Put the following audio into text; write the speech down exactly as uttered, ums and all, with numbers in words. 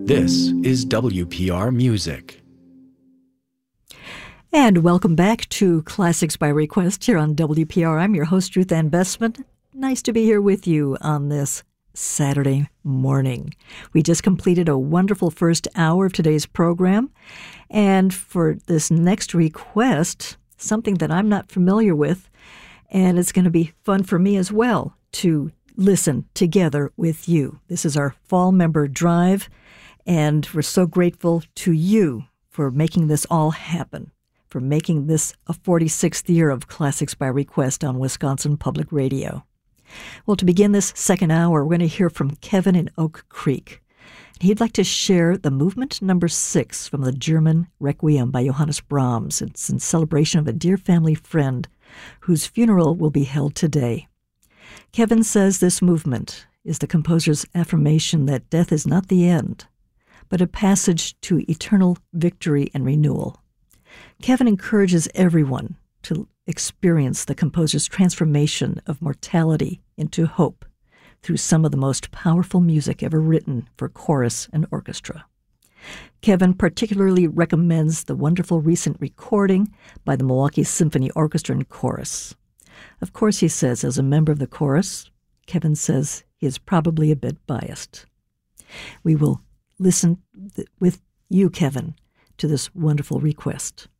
This is W P R Music. And welcome back to Classics by Request here on W P R. I'm your host, Ruth Ann Bestman. Nice to be here with you on this Saturday morning. We just completed a wonderful first hour of today's program. And for this next request, something that I'm not familiar with, and it's going to be fun for me as well to listen together with you. This is our Fall Member Drive, and we're so grateful to you for making this all happen, for making this a forty-sixth year of Classics by Request on Wisconsin Public Radio. Well, to begin this second hour, we're going to hear from Kevin in Oak Creek. He'd like to share the movement number six from the German Requiem by Johannes Brahms. It's in celebration of a dear family friend whose funeral will be held today. Kevin says this movement is the composer's affirmation that death is not the end, but a passage to eternal victory and renewal. Kevin encourages everyone to experience the composer's transformation of mortality into hope through some of the most powerful music ever written for chorus and orchestra. Kevin particularly recommends the wonderful recent recording by the Milwaukee Symphony Orchestra and Chorus. Of course, he says, as a member of the chorus, Kevin says he is probably a bit biased. We will listen th- with you, Kevin, to this wonderful request.